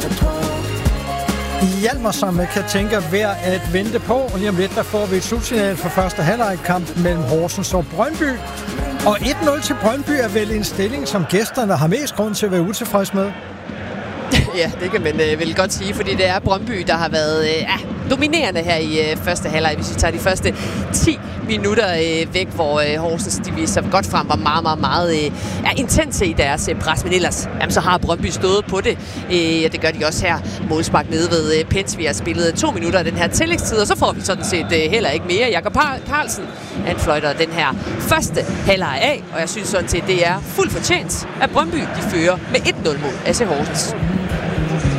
Hjalmar, som kan tænke værd at vente på. Og lige om lidt, der får vi et slutsignal for første halvleg-kamp mellem Horsens og Brøndby. Og 1-0 til Brøndby er vel en stilling, som gæsterne har mest grund til at være utilfreds med. Ja, det kan man vel godt sige, fordi det er Brøndby, der har været dominerende her i første halvleg. Hvis vi tager de første 10 minutter væk, hvor Horsens de viser godt frem, var meget intense i deres pres, men ellers så har Brøndby stået på det. Og det gør de også her. Modspark nede ved Pens. Vi har spillet 2 minutter af den her tillægstid, og så får vi sådan set heller ikke mere. Jakob Carlsen, han fløjter den her første halvleg af, og jeg synes sådan set, det er fuldt fortjent, at Brøndby de fører med 1-0 mod AC Horsens.